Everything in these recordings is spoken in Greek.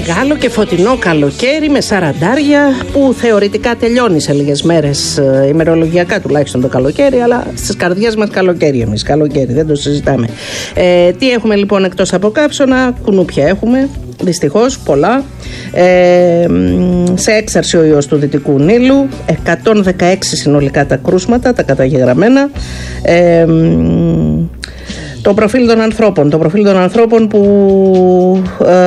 Μεγάλο και φωτεινό καλοκαίρι με σαραντάρια που θεωρητικά τελειώνει σε λίγες μέρες, ημερολογιακά τουλάχιστον το καλοκαίρι, αλλά στις καρδιές μας καλοκαίρι εμείς, καλοκαίρι, δεν το συζητάμε. Τι έχουμε λοιπόν εκτός από καύσωνα? Κουνούπια έχουμε, δυστυχώς πολλά, σε έξαρση ο ιός του Δυτικού Νείλου, 116 συνολικά τα κρούσματα, τα καταγεγραμμένα. Το προφίλ των ανθρώπων που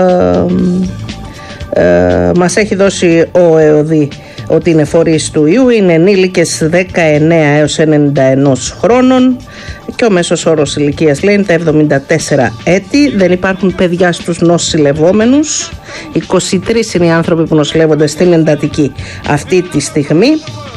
μας έχει δώσει ο ΕΟΔΗ ότι είναι φορείς του ιού είναι ενήλικες 19 έως 91 χρόνων και ο μέσος όρος ηλικίας λέει είναι τα 74 έτη. Δεν υπάρχουν παιδιά στους νοσηλευόμενους. 23 είναι οι άνθρωποι που νοσηλεύονται στην εντατική αυτή τη στιγμή.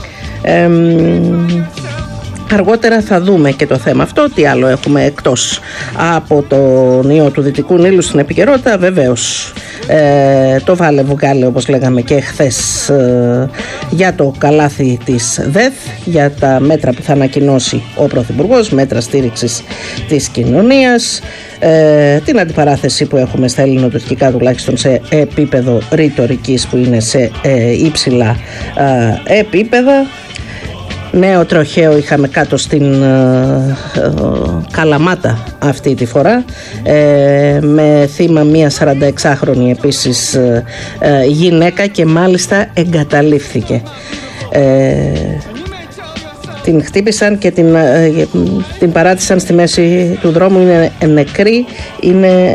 Αργότερα θα δούμε και το θέμα αυτό, τι άλλο έχουμε εκτός από τον ιό του Δυτικού Νείλου στην επικαιρότητα. Βεβαίως το βάλε βγάλε, όπως λέγαμε και χθες, για το καλάθι της ΔΕΘ, για τα μέτρα που θα ανακοινώσει ο Πρωθυπουργός, μέτρα στήριξης της κοινωνίας, την αντιπαράθεση που έχουμε στα ελληνοτουρκικά, τουλάχιστον σε επίπεδο ρητορικής που είναι σε υψηλά επίπεδα. Νέο τροχαίο είχαμε κάτω στην Καλαμάτα αυτή τη φορά, με θύμα μία 46χρονη επίσης γυναίκα, και μάλιστα εγκαταλείφθηκε. Την χτύπησαν και την παράτησαν στη μέση του δρόμου, είναι νεκρή, είναι...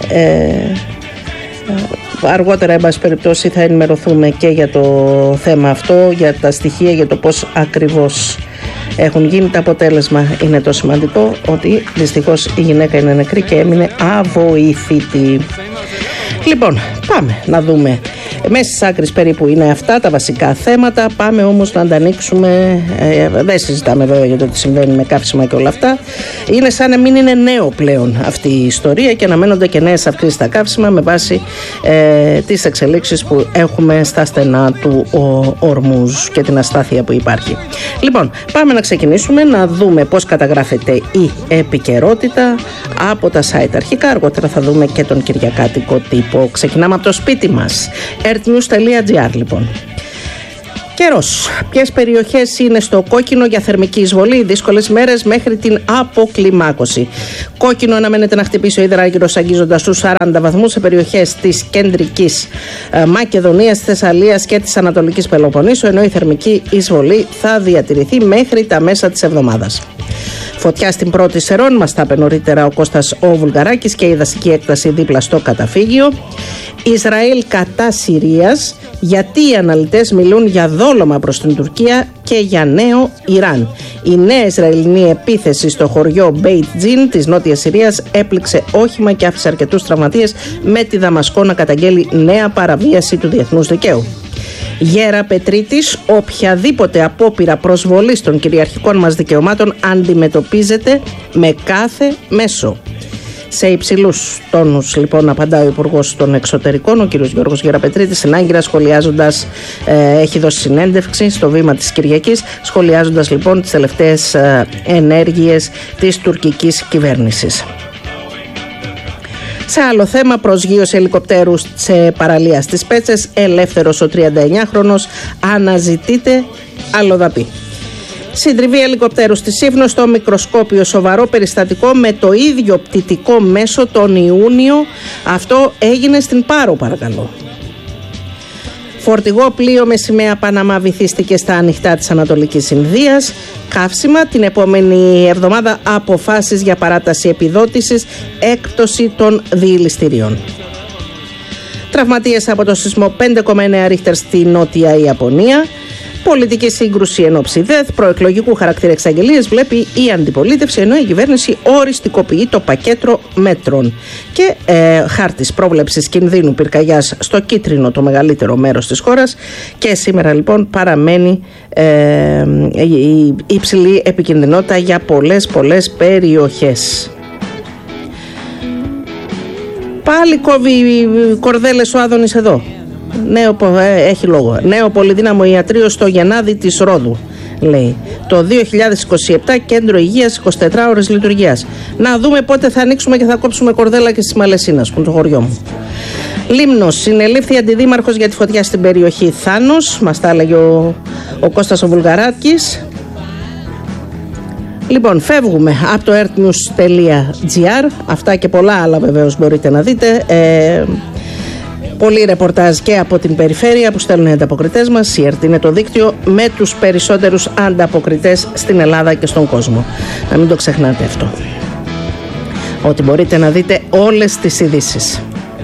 Αργότερα, εν πάση περιπτώσει, θα ενημερωθούμε και για το θέμα αυτό, για τα στοιχεία, για το πώς ακριβώς έχουν γίνει. Το αποτέλεσμα είναι το σημαντικό, ότι δυστυχώς η γυναίκα είναι νεκρή και έμεινε αβοήθητη. Λοιπόν, πάμε να δούμε. Μέσα στις άκρες περίπου είναι αυτά τα βασικά θέματα. Πάμε όμως να τα ανοίξουμε. Δεν συζητάμε βέβαια για το τι συμβαίνει με καύσιμα και όλα αυτά. Είναι σαν να μην είναι νέο πλέον αυτή η ιστορία και αναμένονται και νέες αυξήσεις στα καύσιμα με βάση τις εξελίξεις που έχουμε στα στενά του Ορμούζ και την αστάθεια που υπάρχει. Λοιπόν, πάμε να ξεκινήσουμε να δούμε πώς καταγράφεται η επικαιρότητα από τα site αρχικά. Αργότερα θα δούμε και τον κυριακάτικο τύπο. Ξεκινάμε από το σπίτι μας. earthnews.gr λοιπόν. Καιρός. Ποιες περιοχές είναι στο κόκκινο για θερμική εισβολή? Δύσκολες μέρες μέχρι την αποκλιμάκωση. Κόκκινο αναμένεται να χτυπήσει ο υδράργυρος αγγίζοντας τους 40 βαθμούς σε περιοχές της κεντρικής Μακεδονίας, της Θεσσαλίας και της Ανατολικής Πελοποννήσου, ενώ η θερμική εισβολή θα διατηρηθεί μέχρι τα μέσα της εβδομάδας. Φωτιά στην πρώτη Σερών, μας τα είπε νωρίτερα ο Κώστας ο Βουλγαράκης, και η δασική έκταση δίπλα στο καταφύγιο. Ισραήλ κατά Συρίας, γιατί οι αναλυτές μιλούν για δόλωμα προς την Τουρκία και για νέο Ιράν. Η νέα Ισραηλινή επίθεση στο χωριό Μπέιτ Τζιν της Νότιας Συρίας έπληξε όχημα και άφησε αρκετούς τραυματίες, με τη Δαμασκό να καταγγέλει νέα παραβίαση του διεθνούς δικαίου. Γέρα Πετρίτης, οποιαδήποτε απόπειρα προσβολής των κυριαρχικών μας δικαιωμάτων αντιμετωπίζεται με κάθε μέσο. Σε υψηλούς τόνους λοιπόν απαντά ο Υπουργός των Εξωτερικών, ο κ. Γιώργος Γεραπετρίτης, στην Άγκυρα, σχολιάζοντας, έχει δώσει συνέντευξη στο Βήμα της Κυριακής, σχολιάζοντας λοιπόν τις τελευταίες ενέργειες της τουρκικής κυβέρνησης. Σε άλλο θέμα, προσγείωση ελικοπτέρου σε παραλία στις Πέτσες, ελεύθερος ο 39χρονος, αναζητείται αλλοδαπή. Συντριβή ελικοπτέρου στη Σύφνο, στο μικροσκόπιο σοβαρό περιστατικό με το ίδιο πτυτικό μέσο τον Ιούνιο. Αυτό έγινε στην Πάρο, παρακαλώ. Φορτηγό πλοίο με σημαία Παναμά βυθίστηκε στα ανοιχτά της Ανατολικής Ινδίας. Καύσιμα. Την επόμενη εβδομάδα αποφάσεις για παράταση επιδότησης, έκπτωση των διηληστηρίων. Τραυματίες από το σεισμό 5,9 ρίχτερ στη Νότια Ιαπωνία. Πολιτική σύγκρουση εν ώψη ΔΕΘ, προεκλογικού χαρακτήρα εξαγγελίες βλέπει η αντιπολίτευση, ενώ η κυβέρνηση οριστικοποιεί το πακέτο μέτρων. Και χάρτης πρόβλεψης κινδύνου πυρκαγιάς στο Κίτρινο, το μεγαλύτερο μέρος της χώρας. Και σήμερα λοιπόν παραμένει η υψηλή επικινδυνότητα για πολλές περιοχές. Πάλι κόβει κορδέλες ο Άδωνης εδώ. Έχει λόγο. Νέο πολυδύναμο ιατρείο στο Γενάδη της Ρόδου, λέει. Το 2027 κέντρο υγείας 24 ώρες λειτουργίας. Να δούμε πότε θα ανοίξουμε και θα κόψουμε κορδέλα και στις Μαλαισίνας, που είναι το χωριό μου. Λίμνος, συνελήφθη αντιδήμαρχος για τη φωτιά στην περιοχή Θάνος, μας τα έλεγε ο Κώστας ο Βουλγαράκης. Λοιπόν, φεύγουμε από το earthnews.gr, αυτά και πολλά άλλα βεβαίως μπορείτε να δείτε. Πολλοί ρεπορτάζ και από την περιφέρεια που στέλνουν οι ανταποκριτές μας. Η ΕΡΤ είναι το δίκτυο με τους περισσότερους ανταποκριτές στην Ελλάδα και στον κόσμο. Να μην το ξεχνάτε αυτό. Ότι μπορείτε να δείτε όλες τις ειδήσεις.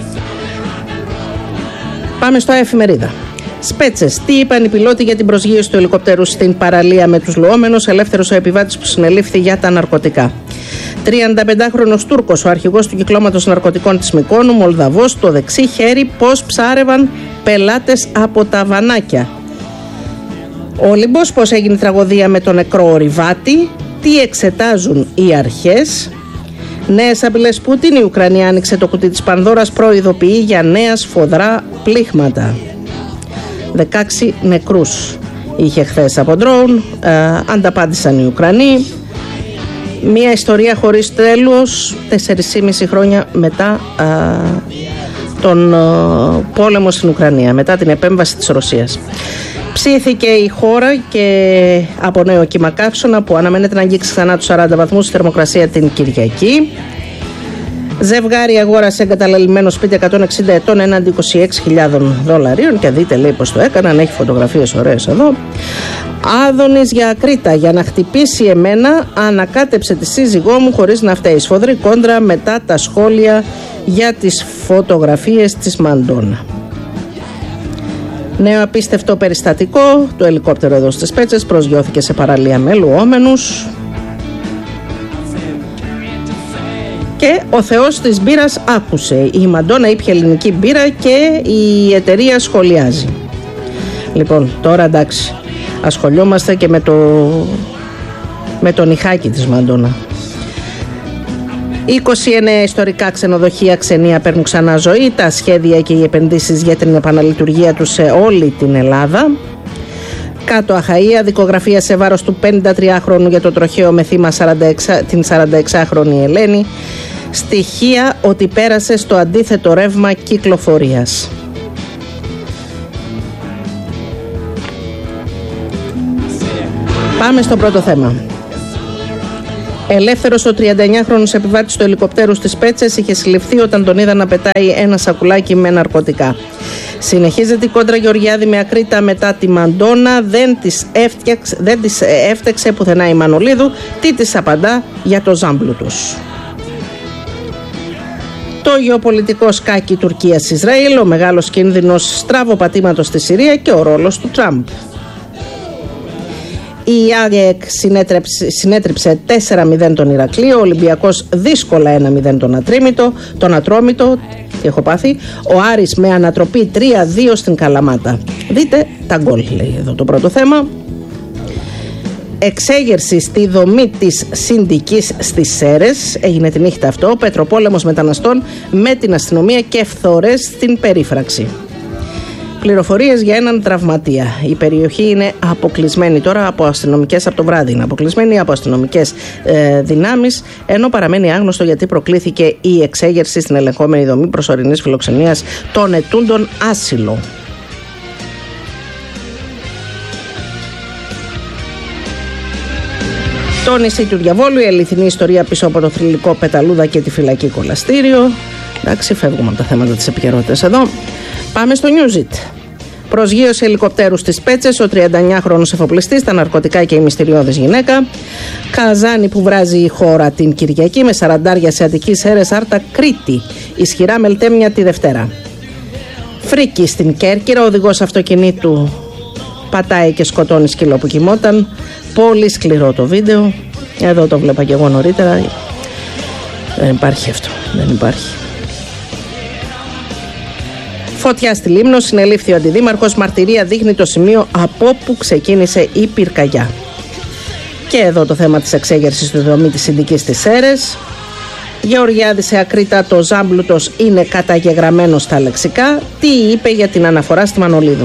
Πάμε στο Εφημερίδα. Σπέτσες. Τι είπαν οι πιλότοι για την προσγείωση του ελικόπτερου στην παραλία με τους λουόμενους? Ελεύθερος ο επιβάτης που συνελήφθη για τα ναρκωτικά. 35χρονος Τούρκος, ο αρχηγός του κυκλώματος ναρκωτικών της Μυκόνου, Μολδαβός, το δεξί χέρι, πώς ψάρευαν πελάτες από τα βανάκια. Όλυμπος, πώς έγινε η τραγωδία με τον νεκρό ορειβάτη, τι εξετάζουν οι αρχές. Νέες απειλές Πούτιν, η Ουκρανία άνοιξε το κουτί της Πανδώρας, προειδοποιεί για νέα σφοδρά πλήγματα. 16 νεκρούς είχε χθες από ντρόουν, ανταπάντησαν οι Ουκρανοί. Μια ιστορία χωρίς τέλος, 4,5 χρόνια μετά τον πόλεμο στην Ουκρανία, μετά την επέμβαση της Ρωσίας. Ψήθηκε η χώρα και από νέο κύμα καύσωνα που αναμένεται να αγγίξει ξανά τους 40 βαθμούς στη θερμοκρασία την Κυριακή. Ζευγάρι αγόρασε εγκαταλελειμμένο σπίτι 160 ετών έναντι $26,000 και δείτε λέει πως το έκαναν, έχει φωτογραφίες ωραίες εδώ. Άδωνης για Κρήτα, για να χτυπήσει εμένα ανακάτεψε τη σύζυγό μου χωρίς να φταίει. Σφοδρή κόντρα μετά τα σχόλια για τις φωτογραφίες της Μαντόνα. Νέο απίστευτο περιστατικό, το ελικόπτερο εδώ στις Πέτσες προσγειώθηκε σε παραλία με λουόμενους. Και ο Θεός της μπύρας άκουσε. Η Μαντόνα ήπια ελληνική μπύρα και η εταιρεία σχολιάζει. Λοιπόν, τώρα εντάξει, ασχολιόμαστε και με το νυχάκι της Μαντόνα. 29 ιστορικά ξενοδοχεία ξενία παίρνουν ξανά ζωή. Τα σχέδια και οι επενδύσεις για την επαναλειτουργία τους σε όλη την Ελλάδα. Κάτω Αχαΐα, δικογραφία σε βάρος του 53χρονου για το τροχαίο με θύμα την 46χρονη Ελένη. Στοιχεία ότι πέρασε στο αντίθετο ρεύμα κυκλοφορίας. Πάμε στο πρώτο θέμα. Ελεύθερος ο 39χρονος επιβάτης του ελικοπτέρου στις Πέτσες είχε συλληφθεί όταν τον είδαν να πετάει ένα σακουλάκι με ναρκωτικά. Συνεχίζεται η κόντρα Γεωργιάδη με Ακρίτα μετά τη Μαντόνα. Δεν της έφτεξε πουθενά η Μανολίδου. Τι της απαντά για το ζάμπλου τους. Το γεωπολιτικό σκάκι Τουρκίας-Ισραήλ, ο μεγάλος κίνδυνος στραβοπατήματος στη Συρία και ο ρόλος του Τραμπ. Η ΑΕΚ συνέτριψε 4-0 τον Ηρακλείο, ο Ολυμπιακός δύσκολα 1-0 τον Ατρόμητο, τι έχω πάθει, ο Άρης με ανατροπή 3-2 στην Καλαμάτα. Δείτε τα γκολ, λέει εδώ το πρώτο θέμα. Εξέγερση στη δομή της Συνδικής στις Σέρρες, έγινε τη νύχτα αυτό, πετροπόλεμος μεταναστών με την αστυνομία και φθορές στην περίφραξη. Πληροφορίες για έναν τραυματία. Η περιοχή είναι αποκλεισμένη τώρα από αστυνομικές, από το βράδυ είναι αποκλεισμένη από αστυνομικές δυνάμεις, ενώ παραμένει άγνωστο γιατί προκλήθηκε η εξέγερση στην ελεγχόμενη δομή προσωρινής φιλοξενίας των ετούντων άσυλο. Το νησί του Διαβόλου, η αληθινή ιστορία πίσω από το θρυλικό Πεταλούδα και τη φυλακή Κολαστήριο. Εντάξει, φεύγουμε από τα θέματα της επικαιρότητας εδώ. Πάμε στο Newsit. Προσγείωση ελικοπτέρου στις Πέτσες, ο 39χρονος εφοπλιστής, τα ναρκωτικά και η μυστηριώδης γυναίκα. Καζάνι που βράζει η χώρα την Κυριακή με 40 σε Αττική, Σέρρες, Άρτα, Κρήτη. Ισχυρά μελτέμια τη Δευτέρα. Φρίκη στην Κέρκυρα, ο οδηγός αυτοκινήτου πατάει και σκοτώνει σκύλο που κοιμόταν. Πολύ σκληρό το βίντεο. Εδώ το βλέπα και εγώ νωρίτερα. Δεν υπάρχει αυτό. Δεν υπάρχει. Φωτιά στη Λίμνο, συνελήφθη ο αντιδήμαρχος. Μαρτυρία δείχνει το σημείο από όπου ξεκίνησε η πυρκαγιά. Και εδώ το θέμα της εξέγερσης στη δομή της Συνδικής στις Σέρρες. Γεωργιάδη σε Ακρίτα, το ζάμπλουτος είναι καταγεγραμμένο στα λεξικά. Τι είπε για την αναφορά στη Μανολίδου.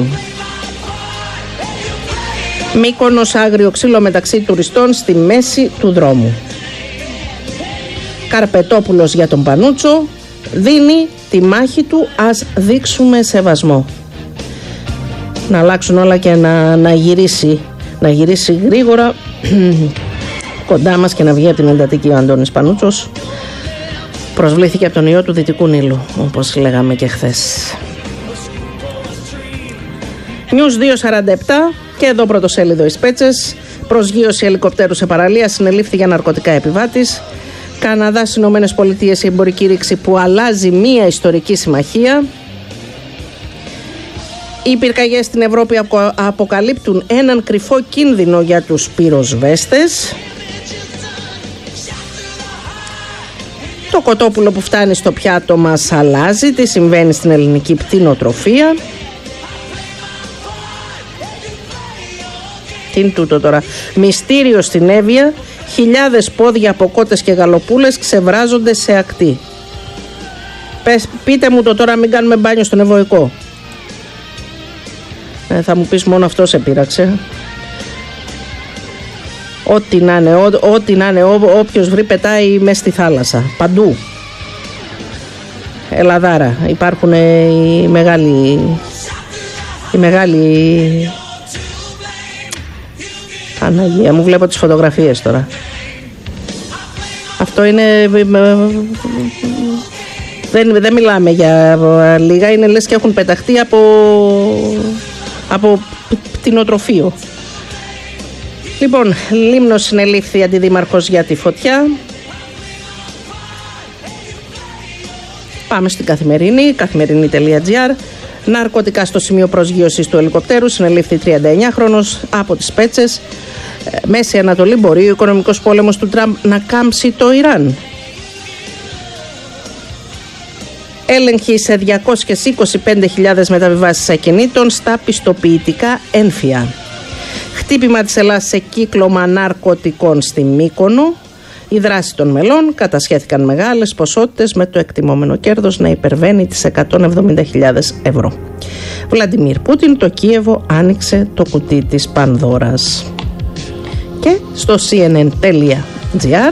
Μύκονος, άγριο ξύλο μεταξύ τουριστών στη μέση του δρόμου. Καρπετόπουλος για τον Πανούτσο δίνει στη μάχη του ας δείξουμε σεβασμό. Να αλλάξουν όλα και να γυρίσει γρήγορα κοντά μας και να βγει από την εντατική ο Αντώνης Πανούτσος. Προσβλήθηκε από τον ιό του Δυτικού Νείλου, όπως λέγαμε και χθες. News 247 και εδώ πρωτοσέλιδο οι Σπέτσες. Προσγείωση ελικοπτέρου σε παραλία, συνελήφθη για ναρκωτικά επιβάτης. Καναδάς, Ηνωμένες Πολιτείες, η εμπορική ρήξη που αλλάζει μία ιστορική συμμαχία. Οι πυρκαγιές στην Ευρώπη αποκαλύπτουν έναν κρυφό κίνδυνο για τους πυροσβέστες. Το κοτόπουλο που φτάνει στο πιάτο μας αλλάζει. Τι συμβαίνει στην ελληνική πτηνοτροφία. Τι είναι τούτο τώρα? Μυστήριο στην Εύβοια. Χιλιάδες πόδια από κότες και γαλοπούλες ξεβράζονται σε ακτή. Πείτε μου το τώρα, μην κάνουμε μπάνιο στον Ευωικό. Θα μου πεις μόνο αυτό σε πείραξε. Ό,τι να είναι, όποιος βρει πετάει μες στη θάλασσα. Παντού. Ελλαδάρα. Υπάρχουν οι μεγάλοι... Αναγία μου, βλέπω τις φωτογραφίες τώρα. Αυτό είναι... Δεν μιλάμε για λίγα, είναι λες και έχουν πεταχτεί από πτηνοτροφείο. Λοιπόν, Λίμνος συνελήφθη αντιδήμαρχος για τη φωτιά. Πάμε στην Καθημερινή, καθημερινή.gr. Ναρκωτικά στο σημείο προσγείωσης του ελικοπτέρου, συνελήφθη 39χρονος από τις Πέτσες. Μέση Ανατολή, μπορεί ο οικονομικός πόλεμος του Τραμπ να κάμψει το Ιράν? Έλεγχοι σε 225.000 μεταβιβάσεις ακινήτων στα πιστοποιητικά ένφια. Χτύπημα της Ελλάδας σε κύκλωμα ναρκωτικών στη Μύκονο. Οι δράσεις των μελών κατασχέθηκαν μεγάλες ποσότητες με το εκτιμόμενο κέρδος να υπερβαίνει τις 170.000 ευρώ. Βλαντιμίρ Πούτιν, το Κίεβο άνοιξε το κουτί της Πανδώρας. Και στο cnn.gr,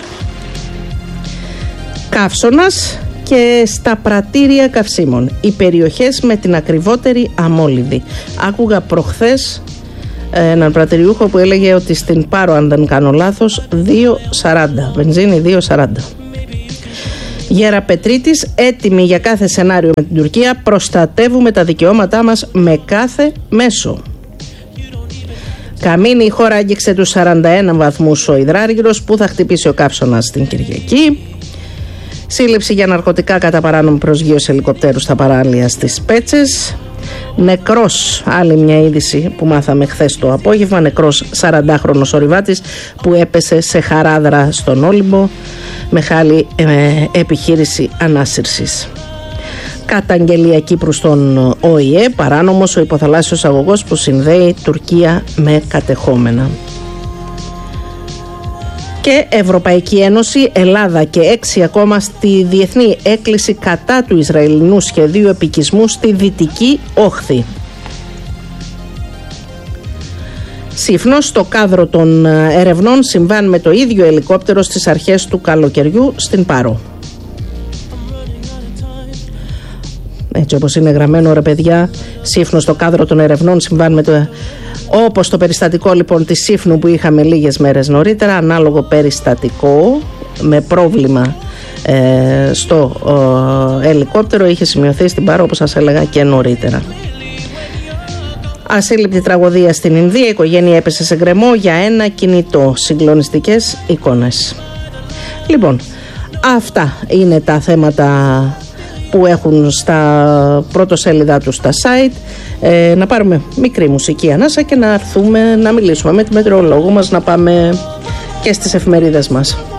καύσωνας και στα πρατήρια καυσίμων, οι περιοχές με την ακριβότερη αμόλυδη. Άκουγα προχθές έναν πρατηριούχο που έλεγε ότι στην Πάρο, αν δεν κάνω λάθος, 2,40 βενζίνη, 2,40. Γεραπετρίτης, έτοιμη για κάθε σενάριο με την Τουρκία, προστατεύουμε τα δικαιώματά μας με κάθε μέσο. Καμίνη, η χώρα άγγιξε τους 41 βαθμούς ο υδράργυρος που θα χτυπήσει ο καύσωνας στην Κυριακή. Σύλληψη για ναρκωτικά κατά παράνομη προσγείωση ελικοπτέρου στα παράλια στις Πέτσες. Νεκρός, άλλη μια είδηση που μάθαμε χθες το απόγευμα, νεκρός 40χρονος ορειβάτης που έπεσε σε χαράδρα στον Όλυμπο με χάλη επιχείρηση ανάσυρσης. Καταγγελιακή προς τον ΟΗΕ, παράνομος ο υποθαλάσσιος αγωγός που συνδέει Τουρκία με κατεχόμενα. Και Ευρωπαϊκή Ένωση, Ελλάδα και 6 ακόμα στη διεθνή έκκληση κατά του Ισραηλινού σχεδίου επικισμού στη Δυτική Όχθη. Σύφνος, στο κάδρο των ερευνών συμβάν με το ίδιο ελικόπτερο στις αρχές του καλοκαιριού στην Πάρο. Έτσι όπως είναι γραμμένο, ρε παιδιά, Σύφνος, στο κάδρο των ερευνών συμβάν με το... Όπως το περιστατικό λοιπόν της Σύφνου που είχαμε λίγες μέρες νωρίτερα, ανάλογο περιστατικό με πρόβλημα στο ελικόπτερο είχε σημειωθεί στην Πάρο, όπως σας έλεγα και νωρίτερα. Ασύλληπτη τραγωδία στην Ινδία, η οικογένεια έπεσε σε γκρεμό για ένα κινητό. Συγκλονιστικές εικόνες. Λοιπόν, αυτά είναι τα θέματα που έχουν στα πρωτοσέλιδά τους στα site. Να πάρουμε μικρή μουσική ανάσα και να έρθουμε να μιλήσουμε με τη μετεωρολόγο μας, να πάμε και στις εφημερίδες μας.